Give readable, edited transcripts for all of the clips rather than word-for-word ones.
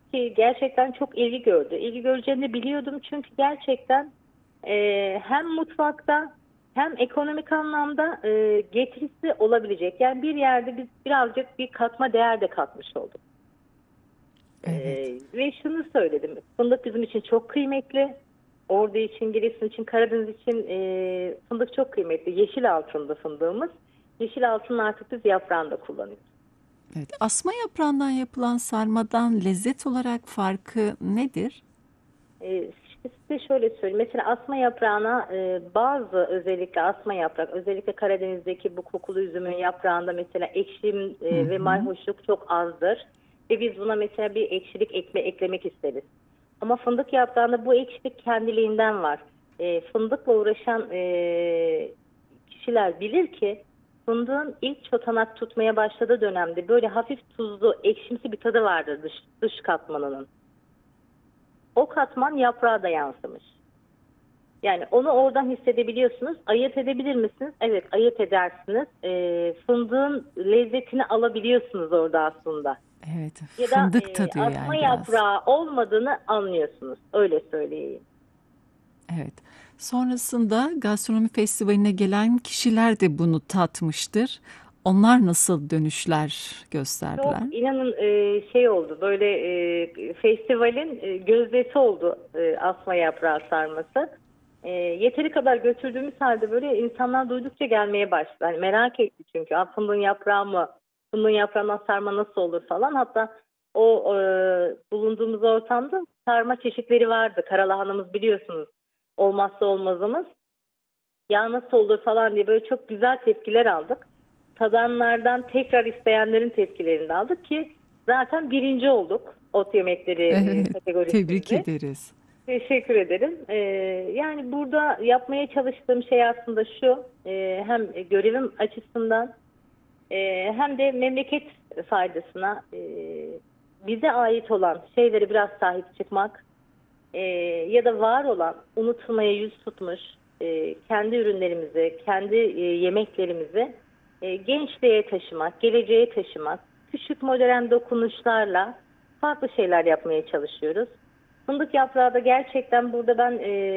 ki gerçekten çok ilgi gördü. İlgi göreceğini biliyordum çünkü gerçekten hem mutfakta hem ekonomik anlamda getirisi olabilecek. Yani bir yerde biz birazcık bir katma değer de katmış olduk. Evet. Ve şunu söyledim. Fındık bizim için çok kıymetli. Ordu için, Giresun için, Karadeniz için fındık çok kıymetli. Yeşil altında fındığımız. Yeşil altının artık biz yaprağını da kullanıyoruz. Evet. Asma yaprağından yapılan sarmadan lezzet olarak farkı nedir? İşte size şöyle söyleyeyim. Mesela asma yaprağına bazı özellikle asma yaprak, özellikle Karadeniz'deki bu kokulu üzümün yaprağında mesela ekşim Hı ve hı. mayhoşluk çok azdır. Ve biz buna mesela bir ekşilik eklemek isteriz. Ama fındık yaprağında bu ekşilik kendiliğinden var. Fındıkla uğraşan kişiler bilir ki fındığın ilk çotanak tutmaya başladığı dönemde böyle hafif tuzlu, ekşimsi bir tadı vardır dış katmanının. O katman yaprağa da yansımış. Yani onu oradan hissedebiliyorsunuz. Ayırt edebilir misiniz? Evet, ayırt edersiniz. Fındığın lezzetini alabiliyorsunuz orada aslında. Evet. Ya da Fındık tadıyor asma yani biraz. yaprağı olmadığını anlıyorsunuz. Öyle söyleyeyim. Evet. Sonrasında gastronomi festivaline gelen kişiler de bunu tatmıştır. Onlar nasıl dönüşler gösterdiler? Çok inanın şey oldu. Böyle festivalin gözdesi oldu asma yaprağı sarması. Yeteri kadar götürdüğümüz halde böyle insanlar duydukça gelmeye başladı. Hani merak etti çünkü. Fındığın yaprağı mı? Fındığın yaprağından sarma nasıl olur falan. Hatta o bulunduğumuz ortamda sarma çeşitleri vardı. Karalahanamız biliyorsunuz. Olmazsa olmazımız. Ya nasıl olur falan diye böyle çok güzel tepkiler aldık. Tadanlardan tekrar isteyenlerin tepkilerini de aldık ki zaten birinci olduk ot yemekleri Evet. Tebrik kategorisinde. ederiz. Teşekkür ederim. Yani burada yapmaya çalıştığım şey aslında şu, hem görevim açısından hem de memleket faydasına bize ait olan şeylere biraz sahip çıkmak, e, ya da var olan unutulmaya yüz tutmuş kendi ürünlerimizi, kendi yemeklerimizi gençliğe taşımak, geleceğe taşımak, küçük modern dokunuşlarla farklı şeyler yapmaya çalışıyoruz. Fındık yaprağı da gerçekten burada ben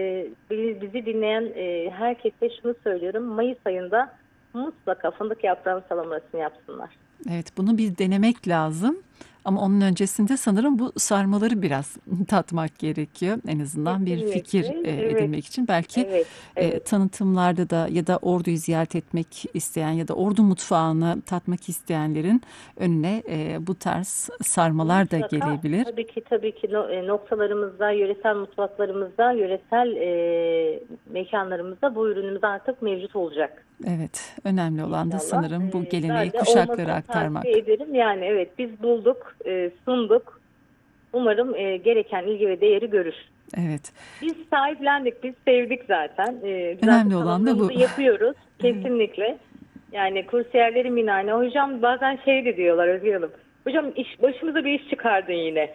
bizi dinleyen herkese şunu söylüyorum. Mayıs ayında mutlaka fındık yaprağının salamurasını yapsınlar. Evet, bunu bir denemek lazım. Ama onun öncesinde sanırım bu sarmaları biraz tatmak gerekiyor. En azından bir fikir Kesinlikle. Evet, edinmek için. Belki evet, evet. tanıtımlarda da ya da Ordu'yu ziyaret etmek isteyen ya da Ordu mutfağını tatmak isteyenlerin önüne bu tarz sarmalar da Mutlaka gelebilir. tabii ki noktalarımızda, yöresel mutfaklarımızda, yöresel mekanlarımızda bu ürünümüz artık mevcut olacak Evet, önemli olan da inşallah. sanırım bu geleneği Ben de kuşaklara olmasını tavsiye aktarmak. ederim. Yani evet biz bulduk, sunduk. Umarım gereken ilgi ve değeri görür. Evet, Biz sahiplendik, biz sevdik zaten. Zaten önemli olan da salamuramızı bu. yapıyoruz Evet. kesinlikle. Yani kursiyerlerim yine aynı. Hocam bazen şey de diyorlar Özge Hanım. Hocam başımıza bir iş çıkardın yine.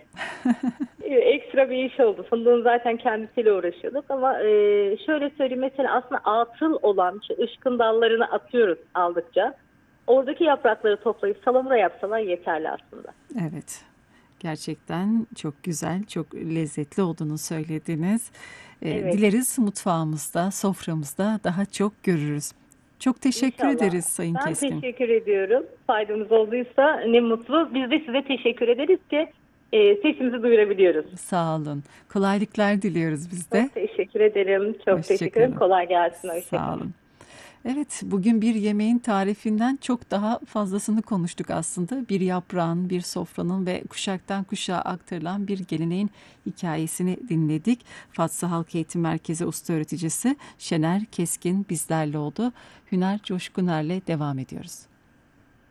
Ekstra bir iş oldu. Fındığın zaten kendisiyle uğraşıyorduk ama şöyle söyleyeyim mesela aslında atıl olan şu ışkın dallarını atıyoruz aldıkça. Oradaki yaprakları toplayıp salamura yapsalar yeterli aslında. Evet. Gerçekten çok güzel, çok lezzetli olduğunu söylediniz. Evet, Dileriz mutfağımızda, soframızda daha çok görürüz. Çok teşekkür inşallah. ederiz Sayın Ben Keskin. teşekkür ediyorum. Faydamız olduysa ne mutlu. Biz de size teşekkür ederiz ki sesimizi duyurabiliyoruz. Sağ olun. Kolaylıklar diliyoruz biz de. Çok teşekkür ederim. Çok Hoşça teşekkür ederim. kalın. Kolay gelsin. Sağ Hoşçakalın. olun. Evet, bugün bir yemeğin tarifinden çok daha fazlasını konuştuk aslında. Bir yaprağın, bir sofranın ve kuşaktan kuşağa aktarılan bir geleneğin hikayesini dinledik. Fatsa Halk Eğitim Merkezi Usta Öğreticisi Şener Keskin bizlerle oldu. Hüner Coşkuner'le devam ediyoruz.